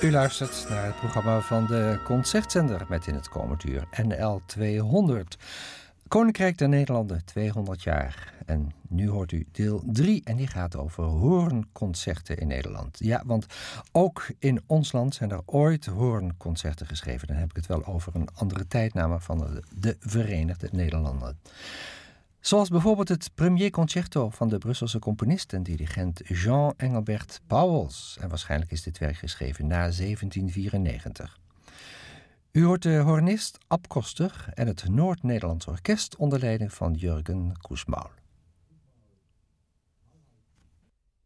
U luistert naar het programma van de Concertzender met in het komend uur NL 200. Koninkrijk der Nederlanden, 200 jaar. En nu hoort u deel 3 en die gaat over hoornconcerten in Nederland. Ja, want ook in ons land zijn er ooit hoornconcerten geschreven. Dan heb ik het wel over een andere tijd, namelijk van de Verenigde Nederlanden. Zoals bijvoorbeeld het Premier Concerto van de Brusselse componist en dirigent Jean Engelbert Pauwels. En waarschijnlijk is dit werk geschreven na 1794. U hoort de hornist Ab Koster en het Noord-Nederlands Orkest onder leiding van Jurgen Kussmaul.